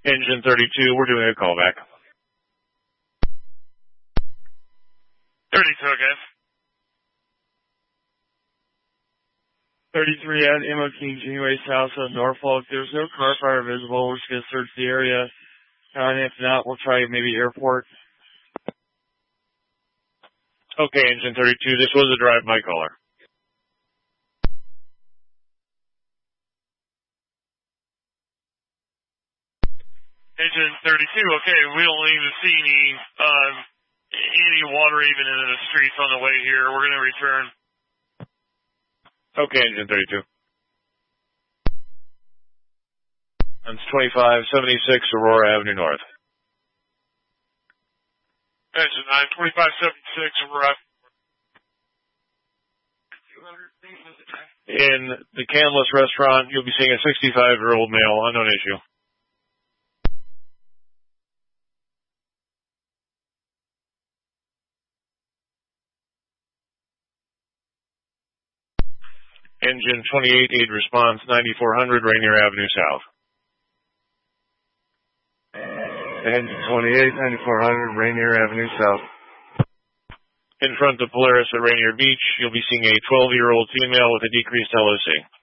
Engine 32, we're doing a callback. 32, okay. 33 at Immo King, January south of Norfolk. There's no car fire visible. We're just going to search the area. And if not, we'll try maybe airport. Okay, Engine 32, this was a drive-by caller. Engine 32, okay, we don't even see any water even in the streets on the way here. We're going to return. Okay, Engine 32. That's 2576 Aurora Avenue North. Engine 9, 2576 Aurora. In the Canlis restaurant, you'll be seeing a 65-year-old male, unknown issue. Engine 28, aid response, 9400 Rainier Avenue South. Engine 28, 9400 Rainier Avenue South. In front of Polaris at Rainier Beach, you'll be seeing a 12-year-old female with a decreased LOC.